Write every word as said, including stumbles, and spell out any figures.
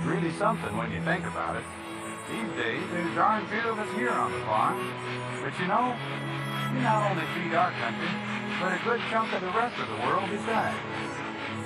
Really something when you think about it. These days, there's darn few of us here on the farm. But you know, we not only feed our country, but a good chunk of the rest of the world besides.